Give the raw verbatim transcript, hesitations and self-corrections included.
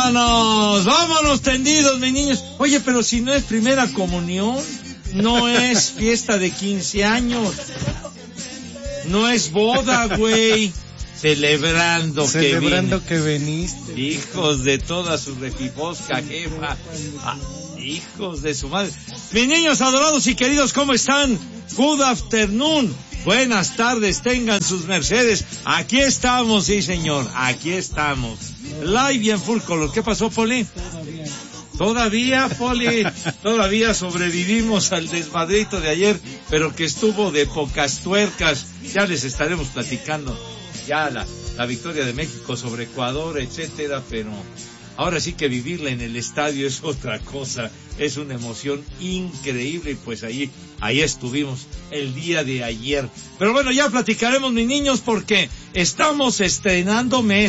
vámonos, vámonos tendidos, mis niños. Oye, pero si no es primera comunión, no es fiesta de quince años, no es boda, güey. Celebrando, Celebrando que, que veniste. Hijos de toda su refibosca jefa. Ah, hijos de su madre. Mis niños adorados y queridos, ¿cómo están? Good afternoon. Buenas tardes, tengan sus mercedes. Aquí estamos, sí señor, aquí estamos. Live y en full color. ¿Qué pasó, Poli? Todavía, Poli, todavía sobrevivimos al desmadrito de ayer, pero que estuvo de pocas tuercas. Ya les estaremos platicando ya la, la victoria de México sobre Ecuador, etcétera, pero ahora sí que vivirla en el estadio es otra cosa, es una emoción increíble y pues ahí, ahí estuvimos el día de ayer. Pero bueno, ya platicaremos, mis niños, porque estamos estrenando mes.